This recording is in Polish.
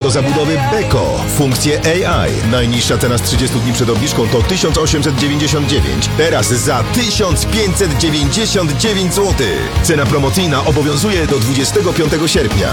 do zabudowy Beko. Funkcje AI. Najniższa cena z 30 dni przed obniżką to 1899. Teraz za 1599 zł. Cena promocyjna obowiązuje do 25 sierpnia.